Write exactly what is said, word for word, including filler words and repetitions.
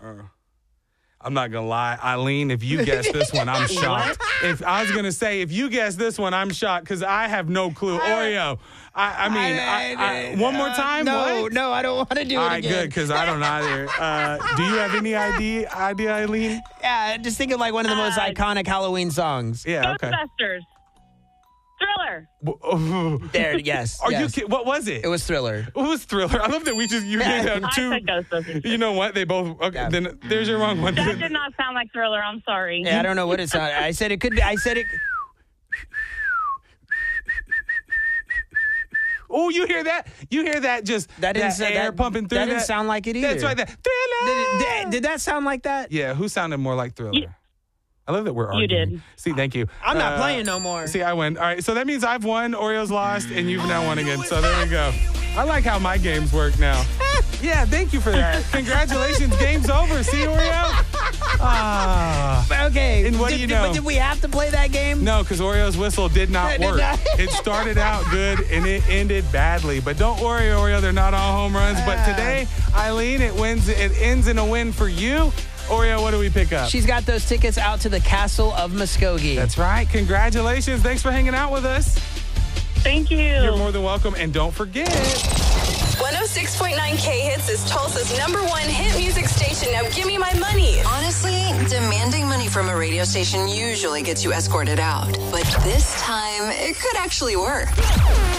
Uh-uh. I'm not going to lie. Eileen, if you guess this one, I'm shocked. If I was going to say, if you guess this one, I'm shocked because I have no clue. Oreo. I, I mean, I, I, I, one more time? No, what? no, I don't want to do it All right, again. good, because I don't either. Uh, do you have any idea, idea, Eileen? Yeah, just think of like one of the most Uh, iconic Halloween songs. Yeah, okay. Ghostbusters. Thriller. There, yes. Are yes. you kidding? What was it? It was Thriller. It was Thriller. I love that we just, you Yeah. did have I two. said Ghostbusters. You know what? They both, okay, Yeah. then there's your wrong one. That did not sound like Thriller. I'm sorry. Yeah, I don't know what it sounded. I said it could be. I said it. Oh, you hear that? You hear that just That didn't that sa- air that- pumping through that that? didn't sound like it either. That's right. That Thriller. Did, did, did that sound like that? Yeah, who sounded more like Thriller? You- I love that we're You arguing. did. See, thank you. I'm not Uh, playing no more. See, I win. All right, so that means I've won, Oreo's lost, and you've now won again. So there we go. I like how my games work now. Yeah, thank you for that. Congratulations, game's over. See, Oreo? Ah. Okay. And what did, do you did- know? But did we have to play that game? No, because Oreo's whistle did not It did work. not. It started out good and it ended badly. But don't worry, Oreo, they're not all home runs. But Ah. today, Eileen, it wins. It ends in a win for you. Oreo, what do we pick up? She's got those tickets out to the Castle of Muskogee. That's right. Congratulations. Thanks for hanging out with us. Thank you. You're more than welcome. And don't forget. one oh six point nine K Hits is Tulsa's number one hit music station. Now give me my money. Honestly, demanding money from a radio station usually gets you escorted out. But this time, it could actually work.